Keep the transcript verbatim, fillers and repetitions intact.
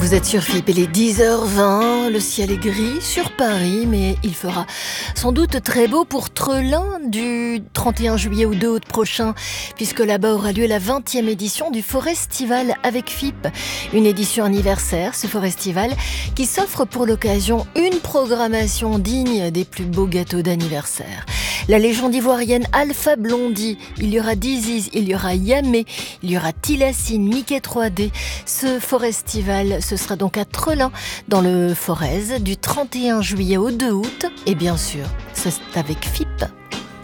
Vous êtes sur F I P, il est dix heures vingt, le ciel est gris sur Paris, mais il fera sans doute très beau pour Trelin du trente et un juillet au deux août prochain, puisque là-bas aura lieu la vingtième édition du Forestival avec F I P. Une édition anniversaire, ce Forestival, qui s'offre pour l'occasion une programmation digne des plus beaux gâteaux d'anniversaire. La légende ivoirienne Alpha Blondy, il y aura Diziz, il y aura Yamé, il y aura Tilassine, Mickey trois D. Ce Forestival, ce sera donc à Trelin, dans le Forez, du trente et un juillet au deux août. Et bien sûr, c'est avec F I P.